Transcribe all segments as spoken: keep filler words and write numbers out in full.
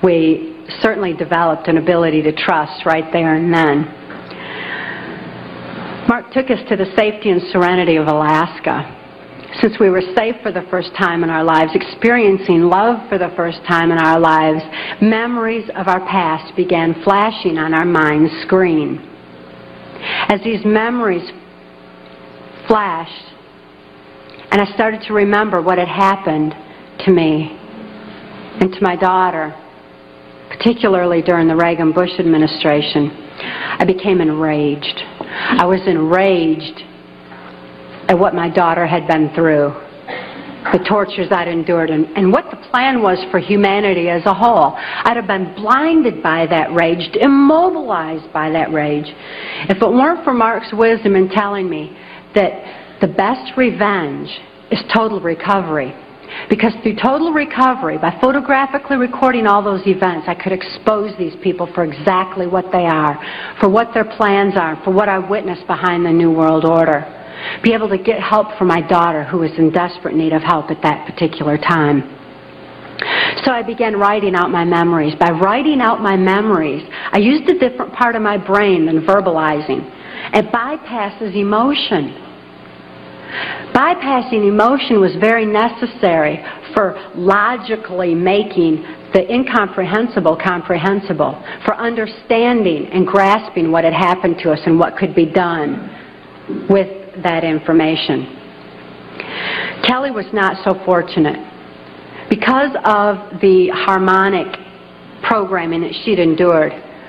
we certainly developed an ability to trust right there and then. Mark took us to the safety and serenity of Alaska. Since we were safe for the first time in our lives, experiencing love for the first time in our lives, memories of our past began flashing on our mind's screen. As these memories flashed, and I started to remember what had happened to me and to my daughter, particularly during the Reagan-Bush administration, I became enraged. I was enraged at what my daughter had been through, the tortures I'd endured, and, and what the plan was for humanity as a whole. I'd have been blinded by that rage, immobilized by that rage, if it weren't for Mark's wisdom in telling me that the best revenge is total recovery. Because through total recovery, by photographically recording all those events, I could expose these people for exactly what they are, for what their plans are, for what I witnessed behind the New World Order. Be able to get help for my daughter, who was in desperate need of help at that particular time. So I began writing out my memories. By writing out my memories, I used a different part of my brain than verbalizing. It bypasses emotion. Bypassing emotion was very necessary for logically making the incomprehensible comprehensible, for understanding and grasping what had happened to us and what could be done with that information. Kelly was not so fortunate. Because of the harmonic programming that she'd endured,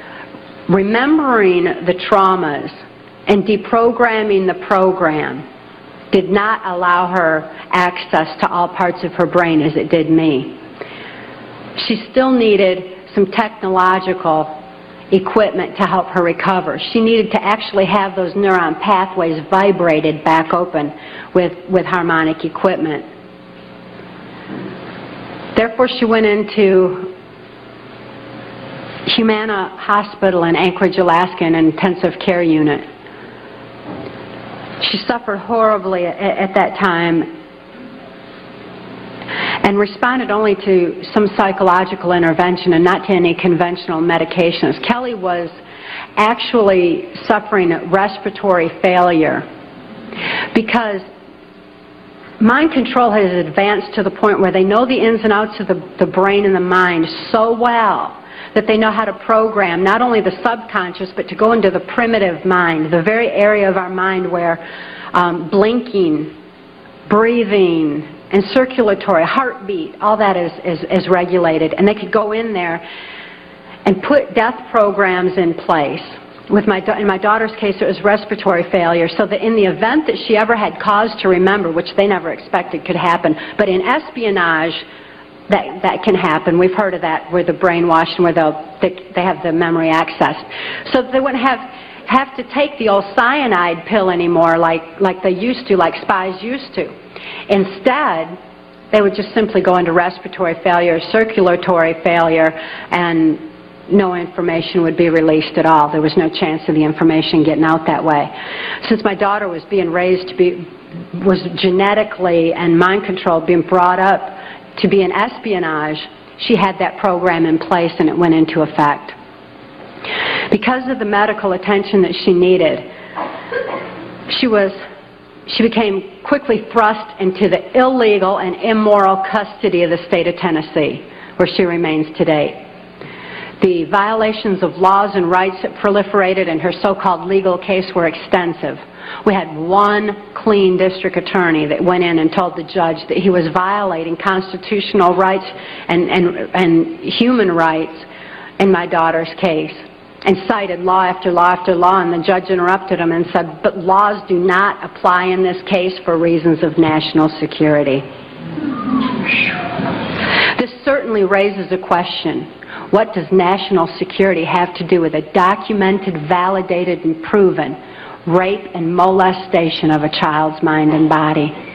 remembering the traumas and deprogramming the program did not allow her access to all parts of her brain as it did me. She still needed some technological equipment to help her recover. She needed to actually have those neuron pathways vibrated back open with, with harmonic equipment. Therefore, she went into Humana Hospital in Anchorage, Alaska, in an intensive care unit. She suffered horribly at, at that time and responded only to some psychological intervention and not to any conventional medications. Kelly was actually suffering respiratory failure because mind control has advanced to the point where they know the ins and outs of the, the brain and the mind so well that they know how to program not only the subconscious, but to go into the primitive mind, the very area of our mind where um, blinking, breathing, and circulatory, heartbeat, all that is, is, is regulated. And they could go in there and put death programs in place. With my, in my daughter's case, it was respiratory failure, so that in the event that she ever had cause to remember, which they never expected could happen, but in espionage, That, that can happen. We've heard of that, where the brainwashed and where they'll, they, they have the memory access. So they wouldn't have, have to take the old cyanide pill anymore like, like they used to, like spies used to. Instead, they would just simply go into respiratory failure, circulatory failure, and no information would be released at all. There was no chance of the information getting out that way. Since my daughter was being raised to be, was genetically and mind controlled, being brought up to be in espionage, she had that program in place and it went into effect. Because of the medical attention that she needed, she was, she became quickly thrust into the illegal and immoral custody of the state of Tennessee, where she remains today. The violations of laws and rights that proliferated in her so-called legal case were extensive. We had one clean district attorney that went in and told the judge that he was violating constitutional rights and, and, and human rights in my daughter's case, and cited law after law after law, and the judge interrupted him and said, but laws do not apply in this case for reasons of national security. This certainly raises a question. What does national security have to do with a documented, validated, and proven rape and molestation of a child's mind and body?